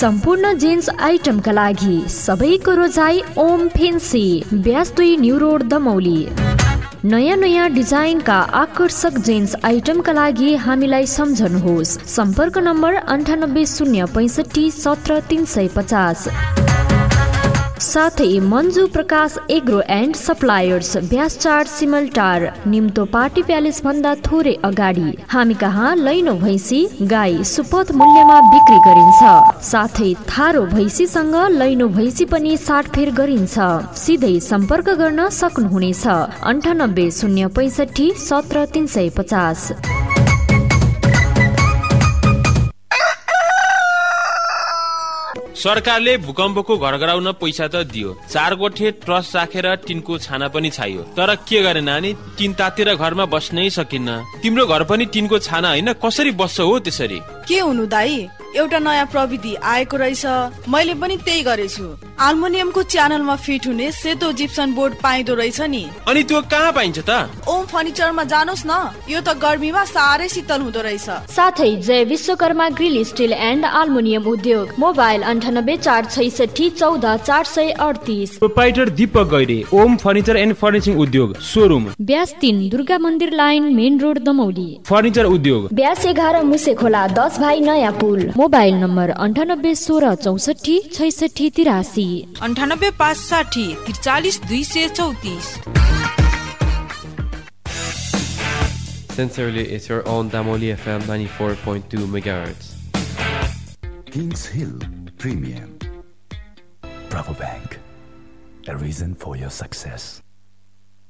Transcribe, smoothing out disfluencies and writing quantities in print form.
सम्पूर्ण जेन्स आइटमका लागि सबैको रोजाई Om fancy, bash 2 new road Damauli. नयाँ नयाँ डिजाइनका आकर्षक जेन्स आइटमका लागि हामीलाई सम्झनुहोस्। सम्पर्क नम्बर 9806570350। साथै मन्जु प्रकाश एग्रो एन्ड सप्लायर्स, ब्यास 4 सिमलटार, निम्तो पार्टी प्यालेस भन्दा थोरै अगाडि। हामी कहाँ लैनो भैँसी, गाई सुपथ मूल्यमा बिक्री गरिन्छ। साथै थारो भैँसीसँग लैनो भैँसी पनि साटफेर गरिन्छ। सिधै सम्पर्क गर्न सक्नुहुनेछ 9806570350। सरकारले भूकम्पको घर गराउन पैसा त दियो, 4 गोठे ट्रस्ट राखेर टिनको छाना पनि चाहियो। तर के गरे नानी, टिन तातेर घरमा बस्नै सकिन्न। तिम्रो घर पनि टिनको छाना होइन, कसरी बस्छ हो त्यसरी? के हुनु दाई, एउटा नयाँ प्रविधि आएको रहेछ, मैले पनि त्यही गरेछु। अल्मुनियमको च्यानलमा फिट हुने सेतो जिप्सन बोर्ड पाइदो रहेछ नि। अनि त्यो कहाँ पाइन्छ त? ओम फर्निचरमा जानुहोस् न, यो त गर्मीमा साह्रै शीतल हुँदो रहेछ। साथै जय Vishwakarma grill still and aluminium उद्योग, mobile 9846614438। Proprietor Deepak Gaire, Om furniture and furnishing उद्योग, सोरुम ब्यास 3 दुर्गा मन्दिर line, main road Damauli. Furniture उद्योग ब्यास 11 मुसे खोला 10 भाइ नयाँ पुल। Mobile number 9816646683। 9856 43234। Sincerely, it's your own Damoli FM 94.2 MHz. Kings Hill Premium. Bravo Bank, a reason for your success.